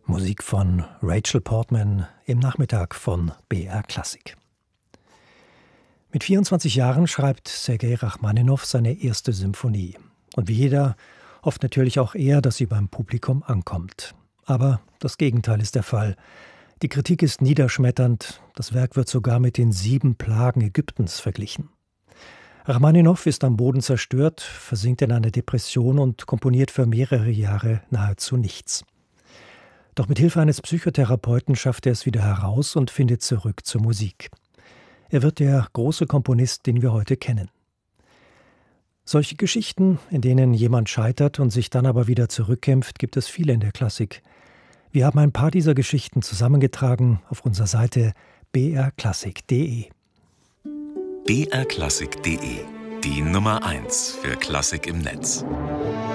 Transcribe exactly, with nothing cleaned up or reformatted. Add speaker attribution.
Speaker 1: Musik von Rachel Portman im Nachmittag von B R Klassik. Mit vierundzwanzig Jahren schreibt Sergei Rachmaninow seine erste Symphonie. Und wie jeder hofft natürlich auch er, dass sie beim Publikum ankommt. Aber das Gegenteil ist der Fall. Die Kritik ist niederschmetternd, das Werk wird sogar mit den sieben Plagen Ägyptens verglichen. Rachmaninow ist am Boden zerstört, versinkt in eine Depression und komponiert für mehrere Jahre nahezu nichts. Doch mit Hilfe eines Psychotherapeuten schafft er es wieder heraus und findet zurück zur Musik. Er wird der große Komponist, den wir heute kennen. Solche Geschichten, in denen jemand scheitert und sich dann aber wieder zurückkämpft, gibt es viele in der Klassik. Wir haben ein paar dieser Geschichten zusammengetragen auf unserer Seite b r klassik punkt d e.
Speaker 2: b r klassik punkt d e, die Nummer eins für Klassik im Netz.